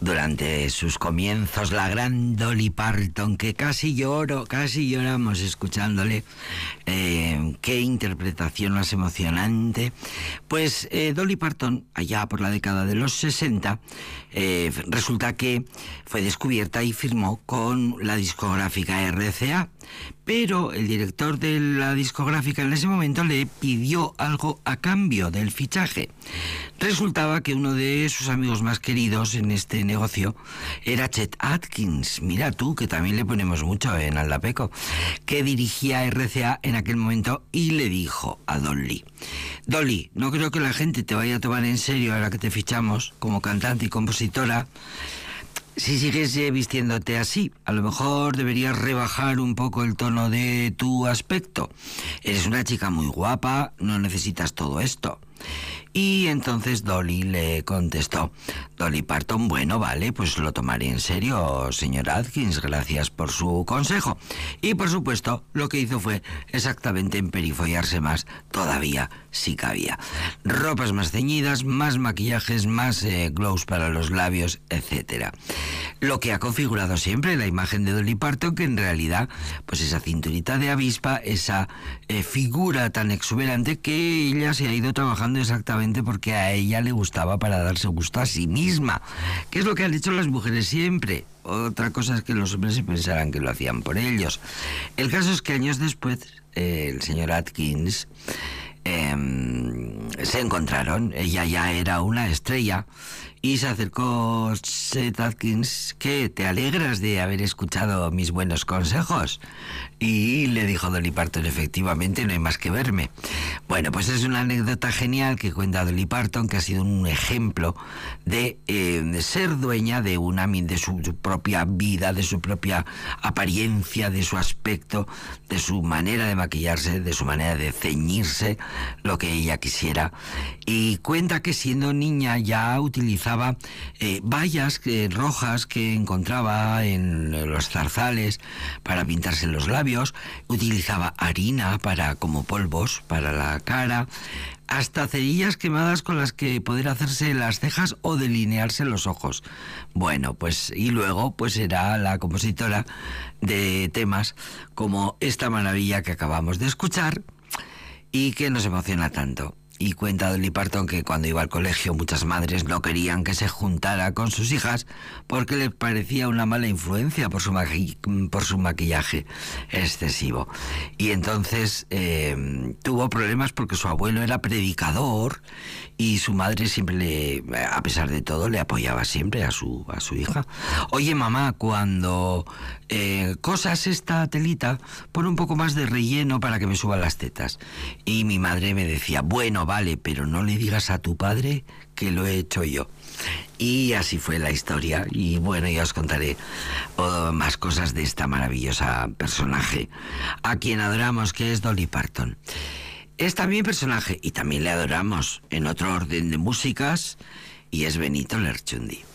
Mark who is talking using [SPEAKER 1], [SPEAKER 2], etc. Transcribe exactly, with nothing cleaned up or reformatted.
[SPEAKER 1] durante sus comienzos, la gran Dolly Parton, que casi lloro, casi lloramos escuchándole. Eh, qué interpretación más emocionante. Pues eh, Dolly Parton, allá por la década de los sesenta, eh, resulta que fue descubierta y firmó con la discográfica R C A. Pero el director de la discográfica en ese momento le pidió algo a cambio del fichaje. Resultaba que uno de sus amigos más queridos en este negocio era Chet Atkins. Mira tú, que también le ponemos mucho en Aldapeco, que dirigía R C A en aquel momento, y le dijo a Dolly: Dolly, no creo que la gente te vaya a tomar en serio ahora que te fichamos como cantante y compositora si sigues eh, vistiéndote así. A lo mejor deberías rebajar un poco el tono de tu aspecto. Eres una chica muy guapa, no necesitas todo esto. Y entonces Dolly le contestó: Dolly Parton, bueno, vale, pues lo tomaré en serio, señor Atkins, gracias por su consejo. Y por supuesto, lo que hizo fue exactamente emperifollarse más, todavía si cabía. Ropas más ceñidas, más maquillajes, más eh, glows para los labios, etcétera. Lo que ha configurado siempre la imagen de Dolly Parton, que en realidad, pues esa cinturita de avispa, esa eh, figura tan exuberante que ella se ha ido trabajando exactamente porque a ella le gustaba para darse gusto a sí misma, que es lo que han hecho las mujeres siempre. Otra cosa es que los hombres se pensaran que lo hacían por ellos. El caso es que años después, eh, el señor Atkins eh, se encontraron. Ella ya era una estrella y se acercó Chet Atkins: ¿qué? ¿Te alegras de haber escuchado mis buenos consejos? Y le dijo Dolly Parton: efectivamente, no hay más que verme. Bueno, pues es una anécdota genial que cuenta Dolly Parton, que ha sido un ejemplo de, eh, de ser dueña de, una, de su, su propia vida, de su propia apariencia, de su aspecto, de su manera de maquillarse, de su manera de ceñirse, lo que ella quisiera. Y cuenta que siendo niña ya utilizaba eh, bayas eh, rojas que encontraba en los zarzales para pintarse los labios, utilizaba harina para como polvos para la cara, hasta cerillas quemadas con las que poder hacerse las cejas o delinearse los ojos. Bueno, pues y luego pues era la compositora de temas como esta maravilla que acabamos de escuchar y que nos emociona tanto. Y cuenta Dolly Parton que cuando iba al colegio muchas madres no querían que se juntara con sus hijas porque les parecía una mala influencia por su, maqui por su maquillaje excesivo. Y entonces eh, tuvo problemas porque su abuelo era predicador y su madre siempre le, a pesar de todo, le apoyaba siempre a su, a su hija. Oye, mamá, cuando eh, cosas esta telita, pon un poco más de relleno para que me suban las tetas. Y mi madre me decía: bueno, vale, pero no le digas a tu padre que lo he hecho yo. Y así fue la historia. Y bueno, ya os contaré oh, más cosas de esta maravillosa personaje a quien adoramos, que es Dolly Parton. Es también personaje, y también le adoramos en otro orden de músicas, y es Benito Lerchundi.